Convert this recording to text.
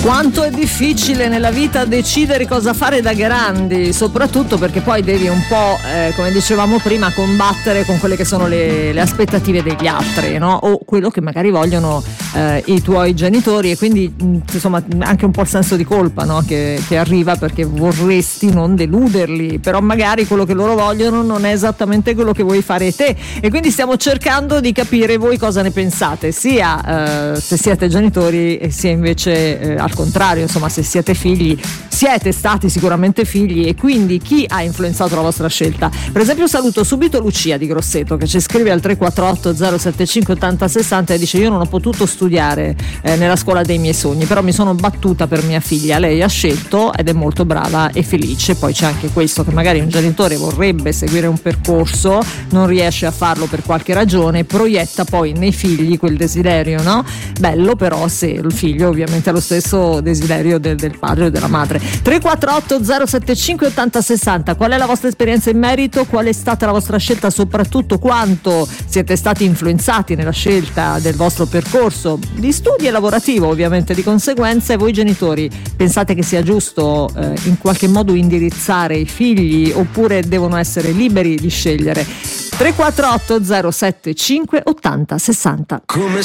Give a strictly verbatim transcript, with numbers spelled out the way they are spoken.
Quanto è difficile nella vita decidere cosa fare da grandi, soprattutto perché poi devi un po', eh, come dicevamo prima, combattere con quelle che sono le, le aspettative degli altri, no? O quello che magari vogliono eh, i tuoi genitori, e quindi insomma anche un po' il senso di colpa, no? che, che arriva perché vorresti non deluderli, però magari quello che loro vogliono non è esattamente quello che vuoi fare te, e quindi stiamo cercando di capire voi cosa ne pensate, sia eh, se siete genitori e sia invece eh, al contrario, insomma se siete figli. Siete stati sicuramente figli, e quindi chi ha influenzato la vostra scelta? Per esempio saluto subito Lucia di Grosseto, che ci scrive al tre quattro otto zero sette cinque otto zero sei zero e dice: io non ho potuto studiare eh, nella scuola dei miei sogni, però mi sono battuta per mia figlia, lei ha scelto ed è molto brava e felice. Poi c'è anche questo, che magari un genitore vorrebbe seguire un percorso, non riesce a farlo per qualche ragione, proietta poi nei figli quel desiderio, no? Bello però se il figlio ovviamente ha lo stesso desiderio del, del padre o della madre. tre quattro otto zero sette cinque otto zero sei zero, qual è la vostra esperienza in merito? Qual è stata la vostra scelta? Soprattutto quanto siete stati influenzati nella scelta del vostro percorso di studi e lavorativo, ovviamente di conseguenza. E voi genitori pensate che sia giusto eh, in qualche modo indirizzare i figli, oppure devono essere liberi di scegliere? tre quattro otto zero sette cinque otto zero sei zero. Come